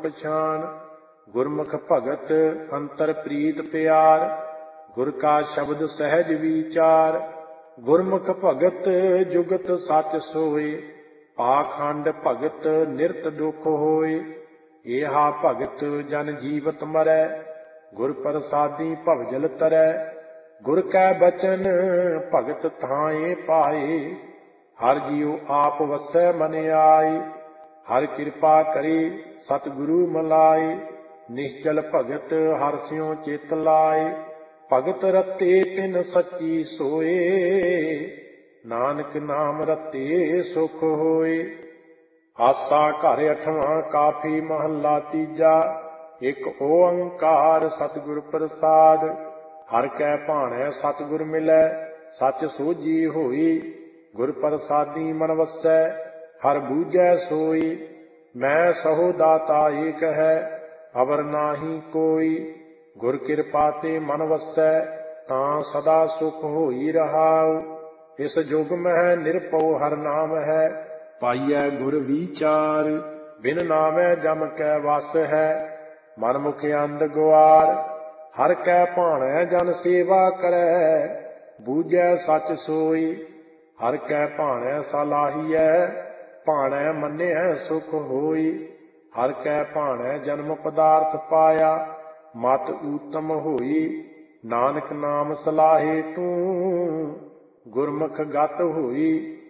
ਪਛਾਣ। ਗੁਰਮੁਖ ਭਗਤ ਅੰਤਰ ਪ੍ਰੀਤ ਪਿਆਰ, ਗੁਰ ਕਾ ਸ਼ਬਦ ਸਹਿਜ ਵਿਚਾਰ। ਗੁਰਮੁਖ ਭਗਤ ਜੁਗਤ ਸੱਚ सोए, ਪਾਖੰਡ ਭਗਤ ਨਿਰਤ ਦੁਖ ਹੋਏ। ਏਹਾ ਭਗਤ ਜਨ ਜੀਵਤ ਮਰੈ, ਗੁਰ ਪ੍ਰਸਾਦੀ ਭਵਜਲ ਤਰੈ। ਗੁਰ ਕੈ ਬਚਨ ਭਗਤ ਥਾਏ ਪਾਏ, ਹਰ ਜੀਉ ਆਪ ਵਸੈ ਮਨ ਆਏ। ਹਰ ਕਿਰਪਾ ਕਰੇ ਸਤਿਗੁਰੂ ਮਲਾਏ, ਨਿਸ਼ਚਲ ਭਗਤ ਹਰਿ ਸਿਉ ਚਿਤ ਲਾਏ। ਭਗਤ ਰਤੇ ਤਿਨ ਸੱਚੀ सोए, ਨਾਨਕ ਨਾਮ ਰਤੇ ਸੁਖ ਹੋਏ। ਆਸਾ ਘਰ ਅਠਵਾਂ ਕਾਫੀ ਮਹੱਲਾ ਤੀਜਾ। ਇਕ ਓੰਕਾਰ ਸਤਿਗੁਰ ਪ੍ਰਸਾਦਿ, ਹਰਿ ਕੈ ਭਾਣੈ ਸਤਿਗੁਰ ਮਿਲੈ। ਸਚ ਸੋਝੀ ਹੋਈ, ਗੁਰ ਪ੍ਰਸਾਦੀ ਮਨ ਵਸੈ। ਹਰਿ ਬੂਝੈ ਸੋਈ, ਮੈਂ ਸਹੋ ਦਾਤਾ ਏਕ ਹੈ, ਅਵਰ ਨਾਹੀ ਕੋਈ। ਗੁਰ ਕਿਰਪਾ ਤੇ ਮਨ ਵਸੈ, ਤਾਂ ਸਦਾ ਸੁਖ ਹੋਈ ਰਹਾਉ। ਇਸ ਜੁਗ ਮਹਿ ਨਿਰਭਉ ਹਰਿ ਨਾਮ ਹੈ, ਪਾਈਐ ਗੁਰ ਵਿਚਾਰ। ਬਿਨ ਨਾਮੈ ਜਮ ਕੈ ਵਸ ਹੈ, ਮਨ ਮੁਖ ਅੰਧ ਗੁਆਰ। ਹਰਿ ਕੈ ਭਾਣੈ ਜਨ ਸੇਵਾ ਕਰੈ, ਬੂਝੈ ਸਚ ਸੋਈ। ਹਰਿ ਕੈ ਭਾਣੈ ਸਲਾਹੀਐ, ਭਾਣੈ ਮੰਨਿਐ ਸੁਖ ਹੋਈ। ਹਰਿ ਕੈ ਭਾਣੈ ਜਨਮ ਪਦਾਰਥ ਪਾਇਆ, ਮਤ ਊਤਮ ਹੋਈ। ਨਾਨਕ ਨਾਮ ਸਲਾਹੇ ਤੂੰ, ਗੁਰਮੁਖ ਗਤ ਹੋਈ।